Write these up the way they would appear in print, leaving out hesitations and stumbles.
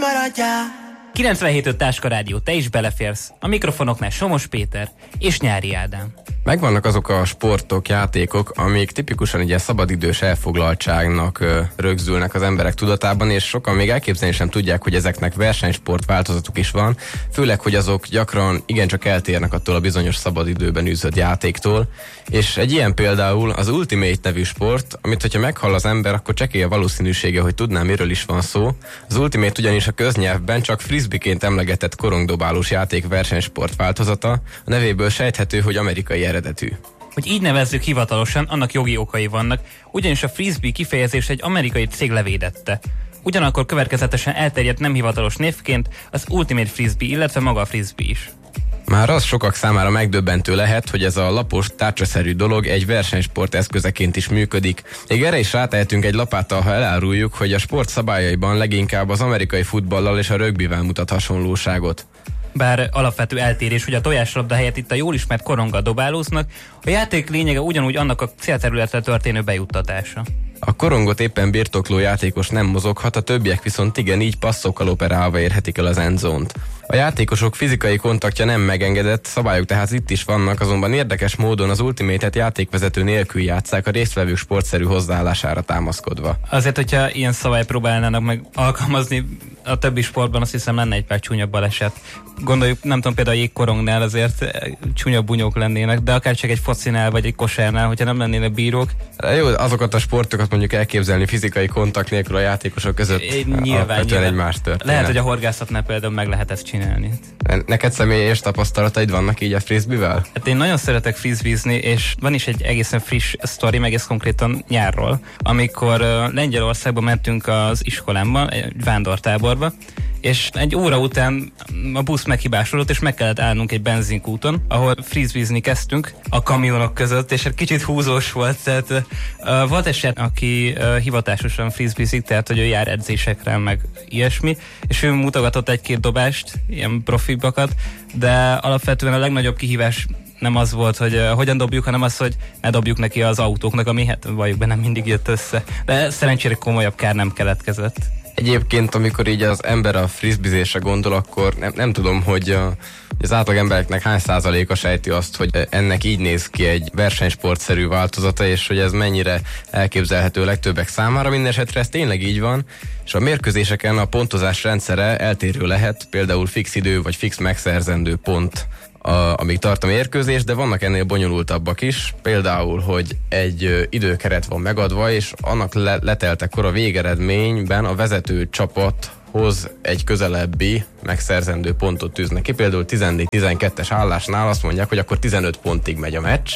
maradjál. 97.5 Táska Rádió, te is beleférsz. A mikrofonoknál Somos Péter és Nyári Ádám. Megvannak azok a sportok, játékok, amik tipikusan ugye szabadidős elfoglaltságnak rögzülnek az emberek tudatában, és sokan még elképzelni sem tudják, hogy ezeknek versenysport változatuk is van, főleg, hogy azok gyakran igencsak eltérnek attól a bizonyos szabadidőben űzött játéktól, és egy ilyen például az Ultimate nevű sport, amit hogyha meghall az ember, akkor csekély a valószínűsége, hogy tudná, miről is van szó. Az Ultimate ugyanis a köznyelvben csak frisbeeként emlegetett korongdobálós játék versenysport változata, a nevéből sejthető, hogy amerikai eredetű. Hogy így nevezzük hivatalosan, annak jogi okai vannak, ugyanis a frisbee kifejezést egy amerikai cég levédette. Ugyanakkor következetesen elterjedt nem hivatalos névként az Ultimate Frisbee, illetve maga a frisbee is. Már az sokak számára megdöbbentő lehet, hogy ez a lapos, tárcsaszerű dolog egy versenysport eszközeként is működik. Még erre is rátehetünk egy lapáttal, ha eláruljuk, hogy a sport szabályaiban leginkább az amerikai futballal és a rögbivel mutat hasonlóságot. Bár alapvető eltérés, hogy a tojáslabda helyett itt a jól ismert koronggal dobálóznak, a játék lényege ugyanúgy annak a célterületre történő bejuttatása. A korongot éppen birtokló játékos nem mozoghat, a többiek viszont igen, így passzokkal operálva érhetik el az endzónt. A játékosok fizikai kontaktja nem megengedett, szabályok tehát itt is vannak, azonban érdekes módon az Ultimate-et játékvezető nélkül játsszák a résztvevők sportszerű hozzáállására támaszkodva. Azért, hogyha ilyen szabályt próbálnának meg alkalmazni a többi sportban, azt hiszem lenne egy pár csúnyabb baleset. Gondoljuk, nem tudom, például a jégkorongnál azért csúnyabb bunyók lennének, de akár csak egy focinál vagy egy kosárnál, hogyha nem lennének bírók. Jó, azokat a sportokat mondjuk elképzelni fizikai kontakt nélkül a játékosok között nyilván. egy más történet. Lehet, hogy a horgászatnál például meg lehet ezt csinálni. Neked személyes tapasztalataid vannak így a frisbeevel? Hát én nagyon szeretek frisbeezni, és van is egy egészen friss sztori, egész konkrétan nyárról, amikor Lengyelországba mentünk az iskolámban, egy vándortáborba, és egy óra után a busz meghibásodott, és meg kellett állnunk egy benzinkúton, ahol frisbeezni kezdtünk a kamionok között, és egy kicsit húzós volt, tehát volt eset, aki hivatásosan frisbeezik, tehát hogy ő jár edzésekre, meg ilyesmi, és ő mutogatott egy-két dobást, ilyen profibakat, de alapvetően a legnagyobb kihívás nem az volt, hogy hogyan dobjuk, hanem az, hogy ne dobjuk neki az autóknak, ami hát valljuk be nem mindig jött össze. De szerencsére komolyabb kár nem keletkezett. Egyébként, amikor így az ember a frisbeezésre gondol, akkor nem tudom, hogy az átlag embereknek hány százaléka sejti azt, hogy ennek így néz ki egy versenysportszerű változata, és hogy ez mennyire elképzelhető legtöbbek számára. Mindenesetre ez tényleg így van, és a mérkőzéseken a pontozás rendszere eltérő lehet, például fix idő vagy fix megszerzendő pont, amíg tart a mérkőzés, de vannak ennél bonyolultabbak is, például, hogy egy időkeret van megadva, és annak leteltekor a végeredményben a vezető csapathoz egy közelebbi megszerzendő pontot tűznek ki, például 14-12-es állásnál azt mondják, hogy akkor 15 pontig megy a meccs,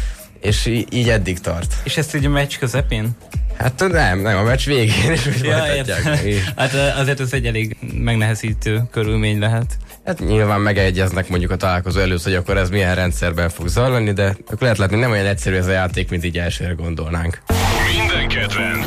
és így eddig tart. És ezt így a meccs közepén? Hát nem a meccs végén is folytatják. Hát azért ez egy elég megnehezítő körülmény lehet. Hát nyilván megegyeznek mondjuk a találkozó előtt, hogy akkor ez milyen rendszerben fog zajlani, de akkor lehet látni, nem olyan egyszerű ez a játék, mint így elsőre gondolnánk. Minden kedvenc